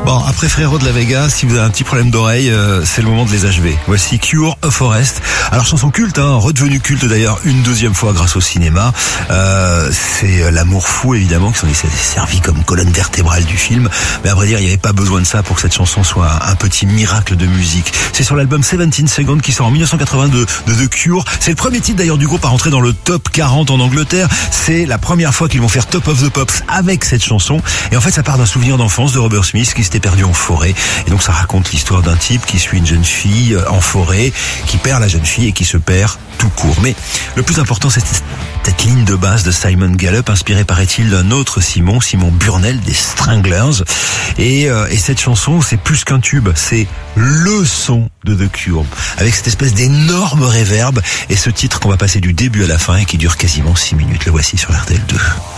Bon, après Frérot de la Vega, si vous avez un petit problème d'oreille, c'est le moment de les achever. Voici Cure, A Forest. Alors chanson culte, redevenue culte d'ailleurs une deuxième fois grâce au cinéma. C'est l'amour fou évidemment qui s'en est servi comme colonne vertébrale du film. Mais à vrai dire, il n'y avait pas besoin de ça pour que cette chanson soit un petit miracle de musique. C'est sur l'album 17 Seconds qui sort en 1982 de The Cure. C'est le premier titre d'ailleurs du groupe à rentrer dans le top 40 en Angleterre. C'est la première fois qu'ils vont faire Top of the Pops avec cette chanson. Et en fait, ça part d'un souvenir d'enfance de Robert Smith qui s'était perdu en forêt. Et donc ça raconte l'histoire d'un type qui suit une jeune fille en forêt, qui perd la jeune fille et qui se perd tout court. Mais le plus important, c'est cette ligne de basse de Simon Gallup, inspirée, paraît-il, d'un autre Simon Burnell des Stranglers. Et cette chanson, c'est plus qu'un tube, c'est le son de The Cure, avec cette espèce d'énorme réverb et ce titre qu'on va passer du début à la fin et qui dure quasiment 6 minutes. Le voici sur RTL2.